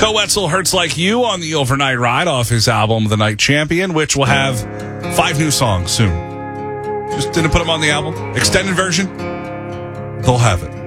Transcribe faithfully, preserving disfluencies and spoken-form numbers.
Koe Wetzel, Hurts Like You on the Overnight Ride off his album, The Night Champion, which will have five new songs soon. Just didn't put them on the album. Extended version, they'll have it.